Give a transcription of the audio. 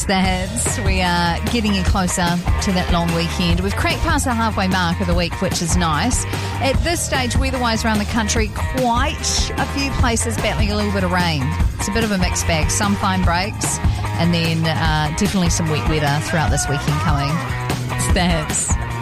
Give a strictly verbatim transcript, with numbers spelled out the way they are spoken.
the hits. We are getting you closer to that long weekend. We've cracked past the halfway mark of the week, which is nice. At this stage, weather-wise around the country, quite a few places battling a little bit of rain. It's a bit of a mixed bag. Some fine breaks, and then uh, definitely some wet weather throughout this weekend coming. It's the hits.